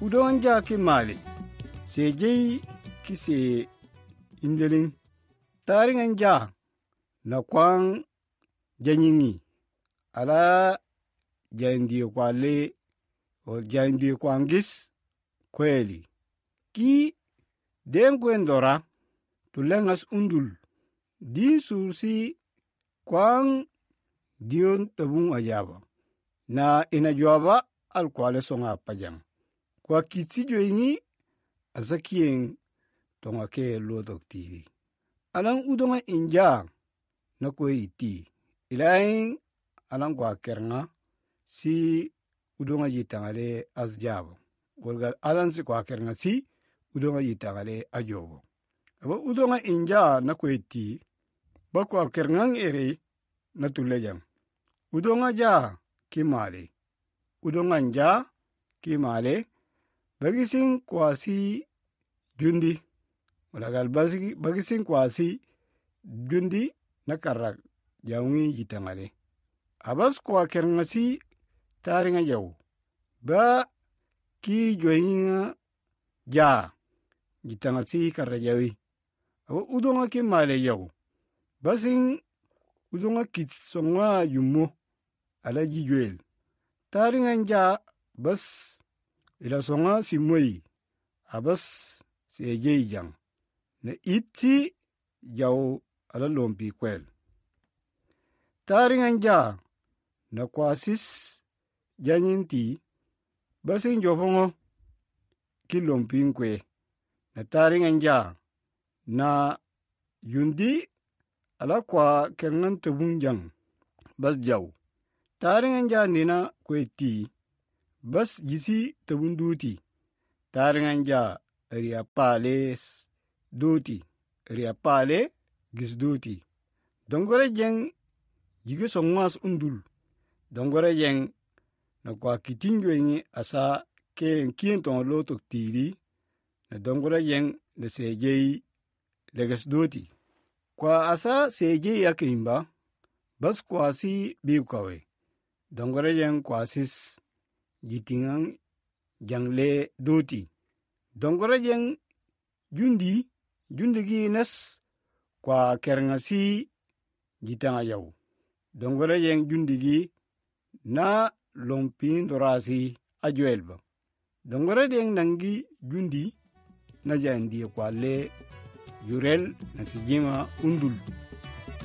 udonja ki mali sejei ki se indelin taringen ja na kwan janyingi ala jandi kwale o jandi kwangis kweli ki den gwendora tulengas undul din sursi kwan dion tabung ajaba na ina jwaba al kwale songa pajang kwa kitsi joingi azakien tonga ke lodok tiri alang udonga inja na kwe iti ilaing alang kwa kernga si udonga jitangale azjabo golgal alang si kwa kernga si udonga jitangale ajobo aba udonga inja na kwe iti ba kwa kerngang ere na tulejang udonga ja kimale udonga nja kimale bagising kwasi jundi walagal bagising kwasi jundi na karak jawngi jitangale abas kwa kernasi taringa jaw ba ki joyinga ja jitangasi karajawi aba udonga kimale jaw basing udonga kitsonga yumo ala jijwel taringa nja bas ila songa simoi abas sejei jang na itsi jaw ala lompi kwel taringa nja na kwasis janyinti basin jofongo ki lompi kwe na taringa nja na yundi ala kwa kernan tabung jang bas jaw taringa nja nina kwe ti bas jisi tabunduti taringa nja ria pale duti ria pale gis duti dongore jeng jige songmas undul dongore jeng na kwa kitinjo ingi asa ke kien tong lotok tiri na dongore jeng na sejei legas duti kwa asa sejei yakimba bas kwasi biukawe dongore jeng kwasis jitingang jangle duti dongore jeng jundi gi nes kwa kerngasi jitanga yaw dongore jeng jundi gi na lompin dorasi ajuelba dongore jeng nangi jundi na jandi kwale yurel na sijima undul